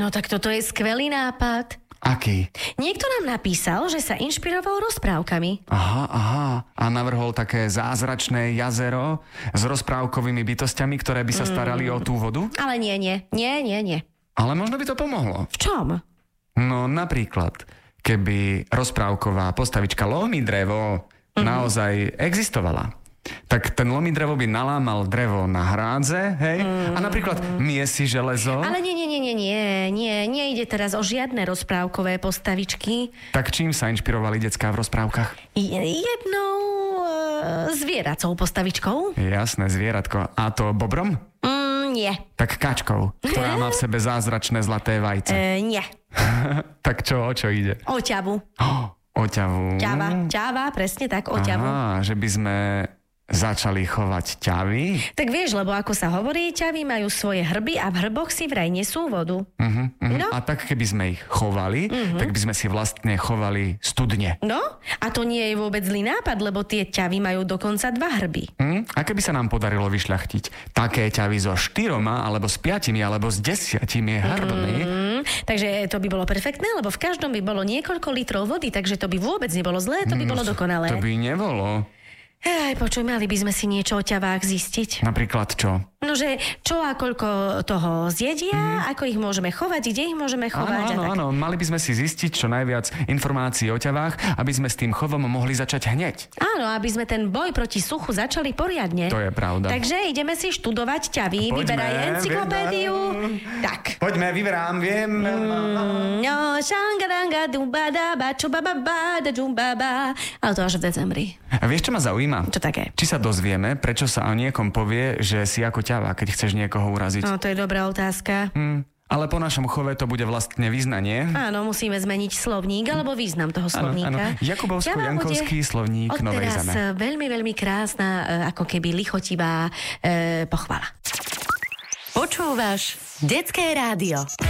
No tak toto je skvelý nápad. Aký? Niekto nám napísal, že sa inšpiroval rozprávkami. Aha. A navrhol také zázračné jazero s rozprávkovými bytostiami, ktoré by sa starali o tú vodu? Ale nie. Ale možno by to pomohlo. V čom? No napríklad, keby rozprávková postavička Lomidrevo naozaj existovala, tak ten Lomidrevo by nalámal drevo na hrádze, hej? A napríklad miesi železo. Ale nie, nejde teraz o žiadne rozprávkové postavičky. Tak čím sa inšpirovali decká v rozprávkach? Jednou zvieracou postavičkou. Jasné, zvieratko. A to bobrom? Nie. Tak kačkou, ktorá má v sebe zázračné zlaté vajce. Nie. Tak o čo ide? O ťavu. O ťavu. Ťava, presne tak, o ťavu. Aha, že by sme začali chovať ťavy? Tak vieš, lebo ako sa hovorí, ťavy majú svoje hrby a v hrboch si vraj nesú vodu. No? A tak keby sme ich chovali, tak by sme si vlastne chovali studne. No, a to nie je vôbec zlý nápad, lebo tie ťavy majú dokonca 2 hrby. A keby sa nám podarilo vyšľachtiť také ťavy so 4, alebo s 5, alebo s 10 hrbmi? Takže to by bolo perfektné, lebo v každom by bolo niekoľko litrov vody, takže to by vôbec nebolo zlé, to by bolo dokonalé. To by nebolo. Počuj, mali by sme si niečo o ťavách zistiť. Napríklad čo? No, že čo a koľko toho zjedia, ako ich môžeme chovať, kde ich môžeme chovať. Áno, mali by sme si zistiť čo najviac informácií o ťavách, aby sme s tým chovom mohli začať hneď. Áno, aby sme ten boj proti suchu začali poriadne. To je pravda. Takže ideme si študovať ťavy. Vyberaj encyklopédiu. Tak. Poďme, vyberám, viem. No, šangadanga, dubadaba, čubababa, da džumbaba. Ale to až v decembri. A vieš, čo ma zaujíma? Čo také? Či sa dozvieme, prečo sa o niekom povie, že si ako ťava, keď chceš niekoho uraziť? No, to je dobrá otázka. Ale po našom chove to bude vlastne vyznanie. Áno, musíme zmeniť slovník alebo význam toho slovníka. Áno. Jakubovsko-Jankovský slovník Novej Zeme. Odteraz veľmi, veľmi krásna, ako keby lichotivá pochvala. Počúvaš Detské rádio.